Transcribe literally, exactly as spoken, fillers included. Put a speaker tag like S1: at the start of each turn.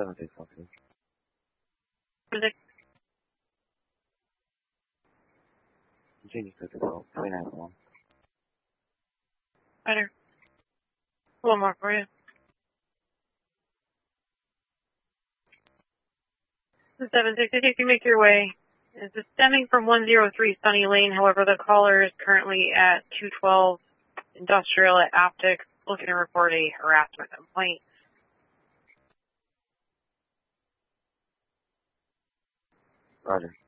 S1: seven six one two. Continue to develop twenty-nine one.
S2: Better. One more for you. seven six, if you make your way, it's stemming from one oh three Sunny Lane. However, the caller is currently at two twelve Industrial at Optics, looking to report a harassment complaint.
S1: Roger.